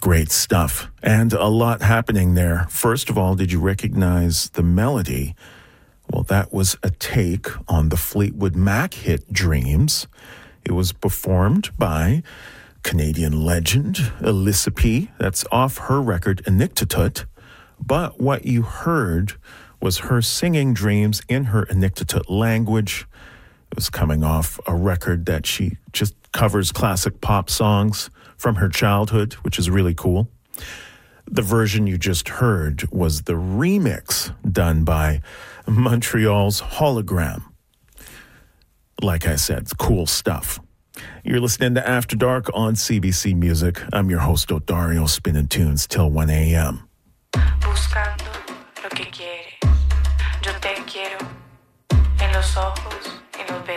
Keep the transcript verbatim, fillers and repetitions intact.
Great stuff. And a lot happening there. First of all, did you recognize the melody? Well, that was a take on the Fleetwood Mac hit Dreams. It was performed by Canadian legend Alyssa P. That's off her record Inuktitut. But what you heard was her singing Dreams in her Inuktitut language. It was coming off a record that she just covers classic pop songs from her childhood, which is really cool. The version you just heard was the remix done by Montreal's Hologram. Like I said, it's cool stuff. You're listening to After Dark on C B C Music. I'm your host, Odario, spinning tunes till one a.m. Buscando lo que quiere. Yo te quiero en los ojos.